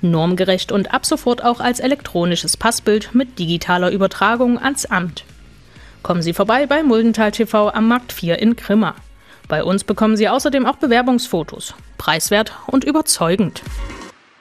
Normgerecht und ab sofort auch als elektronisches Passbild mit digitaler Übertragung ans Amt. Kommen Sie vorbei bei Muldental TV am Markt 4 in Grimma. Bei uns bekommen Sie außerdem auch Bewerbungsfotos. Preiswert und überzeugend.